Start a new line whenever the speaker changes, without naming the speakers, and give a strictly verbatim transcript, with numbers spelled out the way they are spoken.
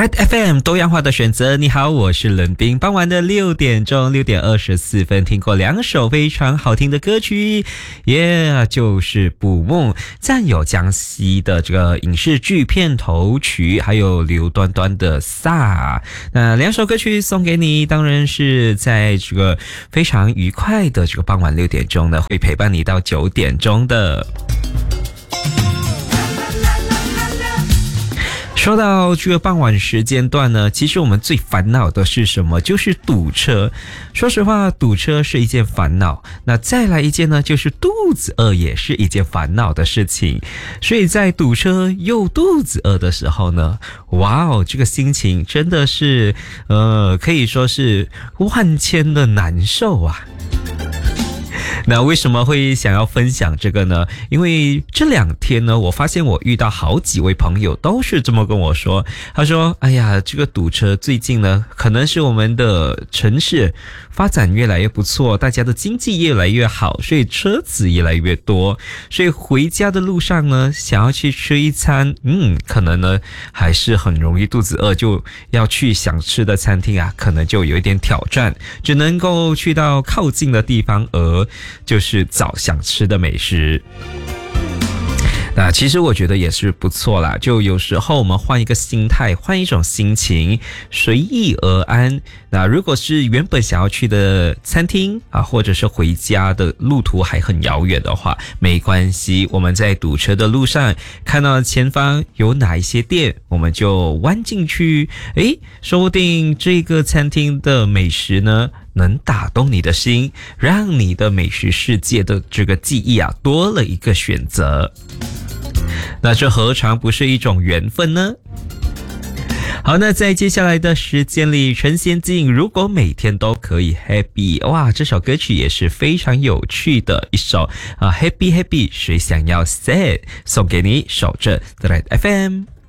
Red F M 多样化的选择，你好，我是冷冰。傍晚的六点钟，六点二十四分，听过两首非常好听的歌曲，耶、yeah, 就是《捕梦》，占有江西的这个影视剧片头曲，还有刘端端的《飒》。那两首歌曲送给你，当然是在这个非常愉快的这个傍晚六点钟呢，会陪伴你到九点钟的。说到这个傍晚时间段呢，其实我们最烦恼的是什么？就是堵车。说实话，堵车是一件烦恼。那再来一件呢，就是肚子饿也是一件烦恼的事情。所以在堵车又肚子饿的时候呢，哇哦，这个心情真的是，呃，可以说是万千的难受啊。那为什么会想要分享这个呢？因为这两天呢，我发现我遇到好几位朋友都是这么跟我说。他说：“哎呀，这个堵车最近呢，可能是我们的城市发展越来越不错，大家的经济越来越好，所以车子越来越多，所以回家的路上呢，想要去吃一餐，嗯，可能呢还是很容易肚子饿，就要去想吃的餐厅啊，可能就有一点挑战，只能够去到靠近的地方，而就是找想吃的美食。那其实我觉得也是不错啦，就有时候我们换一个心态，换一种心情，随意而安。那如果是原本想要去的餐厅啊，或者是回家的路途还很遥远的话，没关系，我们在堵车的路上看到前方有哪一些店，我们就弯进去，诶，说不定这个餐厅的美食呢能打动你的心，让你的美食世界的这个记忆啊多了一个选择。那这何尝不是一种缘分呢？好，那在接下来的时间里，陈贤进如果每天都可以 happy， 哇，这首歌曲也是非常有趣的一首啊 ，Happy Happy， 谁想要 sad， 送给你，守着 The Red F M。